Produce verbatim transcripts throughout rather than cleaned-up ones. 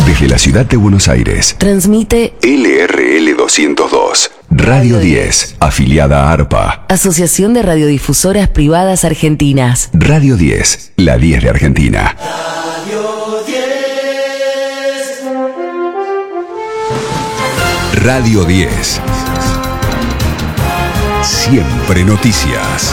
Desde la ciudad de Buenos Aires, transmite L R L doscientos dos, Radio diez, afiliada a ARPA. Asociación de Radiodifusoras Privadas Argentinas. Radio diez, la diez de Argentina. Radio diez. Radio diez. Siempre noticias.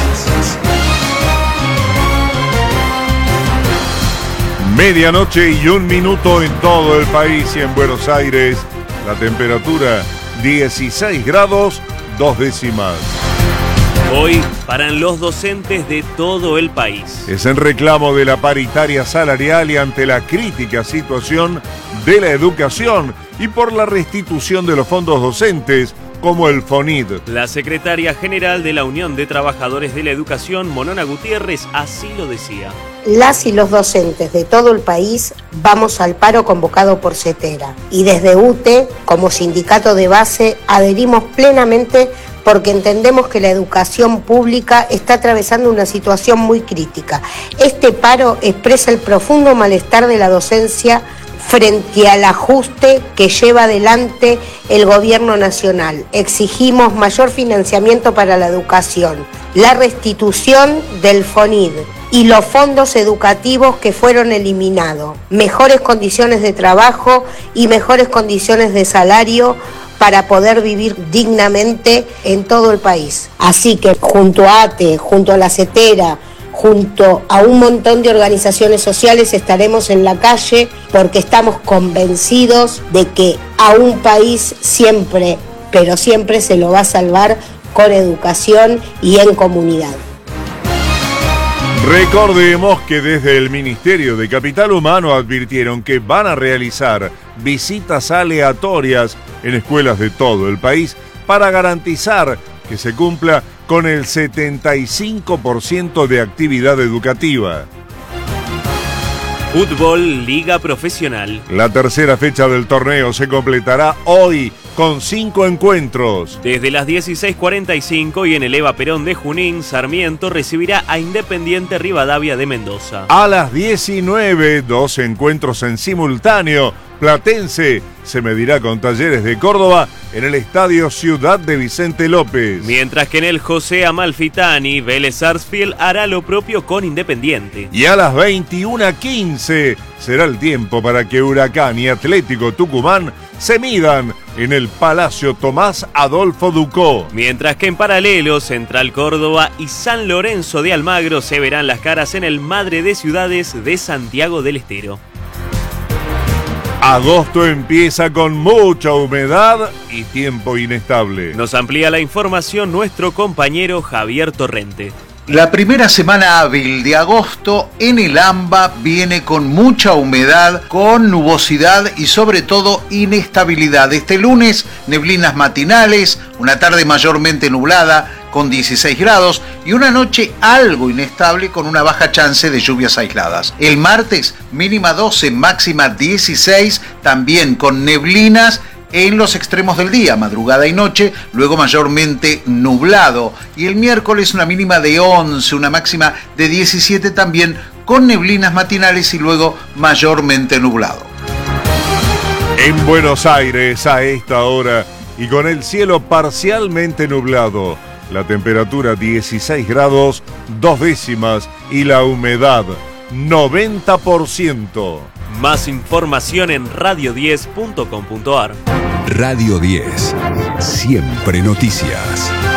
Medianoche y un minuto en todo el país y en Buenos Aires. La temperatura dieciséis grados, dos décimas. Hoy paran los docentes de todo el país. Es en reclamo de la paritaria salarial y ante la crítica situación de la educación y por la restitución de los fondos docentes, como el FONID. La secretaria general de la Unión de Trabajadores de la Educación, Monona Gutiérrez, así lo decía. Las y los docentes de todo el país vamos al paro convocado por CETERA y desde U T E, como sindicato de base, adherimos plenamente porque entendemos que la educación pública está atravesando una situación muy crítica. Este paro expresa el profundo malestar de la docencia frente al ajuste que lleva adelante el gobierno nacional. Exigimos mayor financiamiento para la educación, la restitución del FONID y los fondos educativos que fueron eliminados, mejores condiciones de trabajo y mejores condiciones de salario para poder vivir dignamente en todo el país. Así que junto a A T E, junto a la CETERA, junto a un montón de organizaciones sociales estaremos en la calle porque estamos convencidos de que a un país siempre, pero siempre se lo va a salvar con educación y en comunidad. Recordemos que desde el Ministerio de Capital Humano advirtieron que van a realizar visitas aleatorias en escuelas de todo el país para garantizar que se cumpla con el setenta y cinco por ciento de actividad educativa. Fútbol Liga Profesional. La tercera fecha del torneo se completará hoy con cinco encuentros. Desde las dieciséis cuarenta y cinco y en el Eva Perón de Junín, Sarmiento recibirá a Independiente Rivadavia de Mendoza. A las diecinueve, dos encuentros en simultáneo. Platense se medirá con Talleres de Córdoba en el Estadio Ciudad de Vicente López. Mientras que en el José Amalfitani, Vélez Sarsfield hará lo propio con Independiente. Y a las veintiuna quince será el tiempo para que Huracán y Atlético Tucumán se midan en el Palacio Tomás Adolfo Ducó. Mientras que en paralelo, Central Córdoba y San Lorenzo de Almagro se verán las caras en el Madre de Ciudades de Santiago del Estero. Agosto empieza con mucha humedad y tiempo inestable. Nos amplía la información nuestro compañero Javier Torrente. La primera semana hábil de agosto en el AMBA viene con mucha humedad, con nubosidad y sobre todo inestabilidad. Este lunes, neblinas matinales, una tarde mayormente nublada con dieciséis grados y una noche algo inestable con una baja chance de lluvias aisladas. El martes, mínima doce, máxima dieciséis, también con neblinas en los extremos del día, madrugada y noche, luego mayormente nublado. Y el miércoles una mínima de once, una máxima de diecisiete también con neblinas matinales y luego mayormente nublado. En Buenos Aires a esta hora y con el cielo parcialmente nublado, la temperatura dieciséis grados, dos décimas y la humedad noventa por ciento. Más información en radio diez punto com punto ar. Radio diez, siempre noticias.